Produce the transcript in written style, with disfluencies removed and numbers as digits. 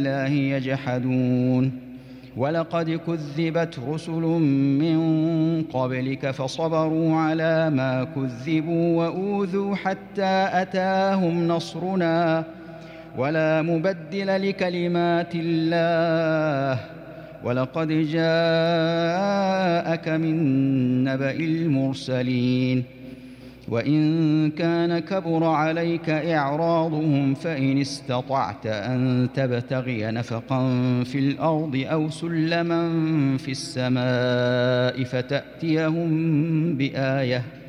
الله يجحدون ولقد كذبت رسل من قبلك فصبروا على ما كذبوا وأوذوا حتى أتاهم نصرنا ولا مبدل لكلمات الله ولقد جاءك من نبأ المرسلين وإن كان كبر عليك إعراضهم فإن استطعت أن تبتغي نفقا في الأرض أو سلما في السماء فتأتيهم بآية